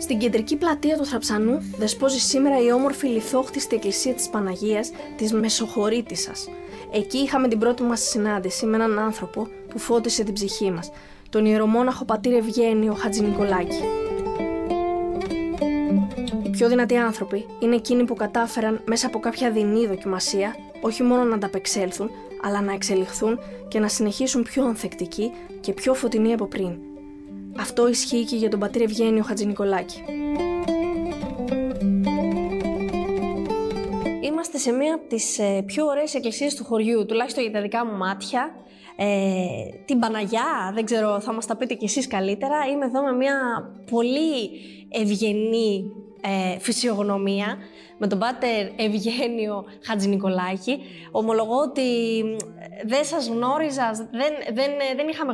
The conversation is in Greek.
Στην κεντρική πλατεία του Θραψανού δεσπόζει σήμερα η όμορφη λιθόχτιστη εκκλησία της Παναγίας της Μεσοχωρήτισσας. Εκεί είχαμε την πρώτη μας συνάντηση με έναν άνθρωπο που φώτισε την ψυχή μας, τον ιερομόναχο πατήρ Ευγένιο Χατζηνικολάκη. Οι πιο δυνατοί άνθρωποι είναι εκείνοι που κατάφεραν μέσα από κάποια δεινή δοκιμασία όχι μόνο να ανταπεξέλθουν, αλλά να εξελιχθούν και να συνεχίσουν πιο ανθεκτικοί και πιο φωτεινοί από πριν. Αυτό ισχύει και για τον πατήρ Ευγένιο Χατζηνικολάκη. Είμαστε σε μία από τις πιο ωραίες εκκλησίες του χωριού, τουλάχιστον για τα δικά μου μάτια. Την Παναγιά, δεν ξέρω, θα μας τα πείτε κι εσείς καλύτερα. Είμαι εδώ με μία πολύ ευγενή φυσιογνωμία, με τον πάτερ Ευγένιο Χατζηνικολάκη. Ομολογώ ότι δεν σας γνώριζα, δεν είχαμε